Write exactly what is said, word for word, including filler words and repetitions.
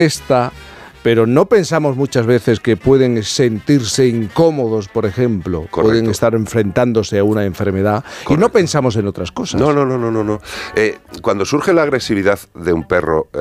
esta, pero no pensamos muchas veces que pueden sentirse incómodos, por ejemplo, Correcto. pueden estar enfrentándose a una enfermedad. Correcto. Y no pensamos en otras cosas. No, no, no, no, no. no. Eh, cuando surge la agresividad de un perro...